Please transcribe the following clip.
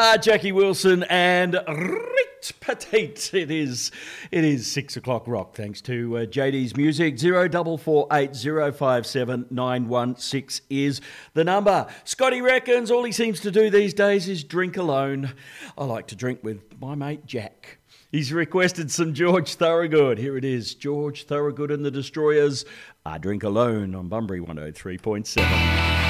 Jackie Wilson and Rit Petite. It is 6 o'clock rock. Thanks to JD's Music. 0448057916 is the number. Scotty reckons all he seems to do these days is drink alone. I like to drink with my mate Jack. He's requested some George Thorogood. Here it is, George Thorogood and the Destroyers. I Drink Alone on Bunbury 103.7.